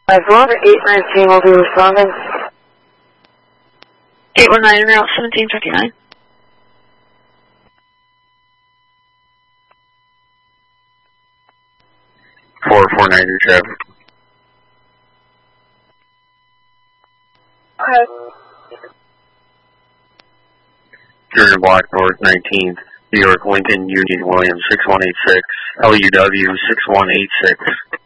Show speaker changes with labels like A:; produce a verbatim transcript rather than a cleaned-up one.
A: five one, eight nineteen will be responding.
B: eight one nine, route seventeen fifty-nine.
C: four four nine traffic.
A: Okay.
C: Jordan Block North nineteenth, New York Lincoln Union Williams six one eight six, L U W six one eight six.